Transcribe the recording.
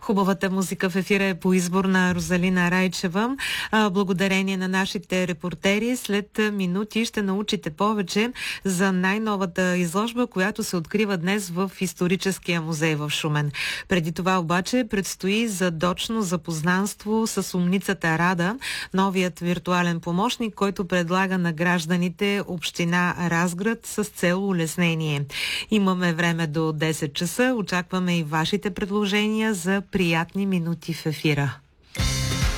Хубавата музика в ефира е по избор на Розалина Райчева. Благодарение на нашите репортери, след минути ще научите повече за най-новата изложба, която се открива днес в Историческия музей в Шумен. Преди това обаче предстои задочно запознанство с умницата Рада, новият виртуален помощник, който предлага на гражданите община Разград с цел улеснение. Имаме време до 10 часа. Очакваме и вашите предложения за приятни минути в ефира.